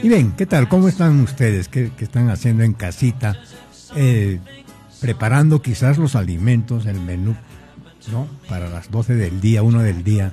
Y bien, ¿qué tal? ¿Cómo están ustedes? ¿Qué están haciendo en casita? Preparando quizás los alimentos, el menú, ¿no? Para las 12 del día, 1 del día.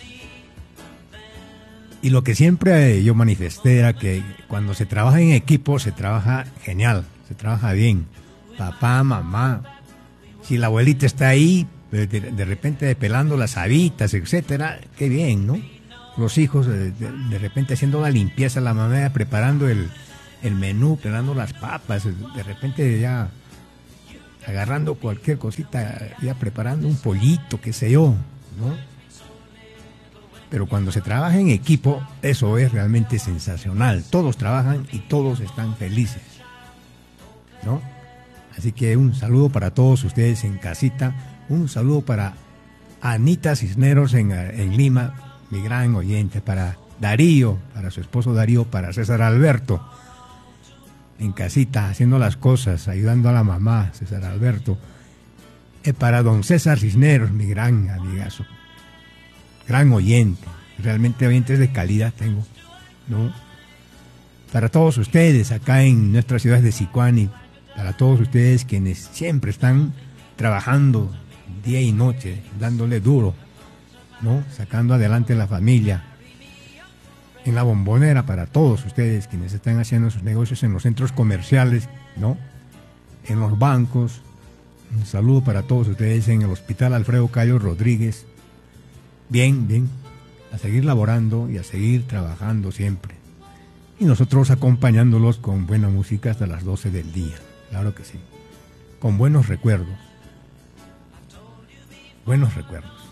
Y lo que siempre yo manifesté era que cuando se trabaja en equipo, se trabaja genial, se trabaja bien. Papá, mamá, si la abuelita está ahí, de repente pelando las habitas, etcétera, qué bien, ¿no? Los hijos de repente haciendo la limpieza, la mamá preparando el menú, preparando las papas, de repente ya agarrando cualquier cosita, ya preparando un pollito, qué sé yo, ¿no? Pero cuando se trabaja en equipo, eso es realmente sensacional. Todos trabajan y todos están felices, ¿no? Así que un saludo para todos ustedes en casita. Un saludo para Anita Cisneros en Lima, mi gran oyente. Para Darío, para su esposo Darío, para César Alberto, en casita, haciendo las cosas, ayudando a la mamá, César Alberto. Para don César Cisneros, mi gran amigazo. Gran oyente, realmente oyentes de calidad tengo, ¿no? Para todos ustedes acá en nuestra ciudad de Sicuani, para todos ustedes quienes siempre están trabajando día y noche, dándole duro, ¿no? Sacando adelante la familia. En la Bombonera, para todos ustedes quienes están haciendo sus negocios en los centros comerciales, ¿no? En los bancos. Un saludo para todos ustedes en el Hospital Alfredo Cayo Rodríguez. Bien, bien, a seguir laborando y a seguir trabajando siempre. Y nosotros acompañándolos con buena música hasta las 12 del día, claro que sí. Con buenos recuerdos. Buenos recuerdos.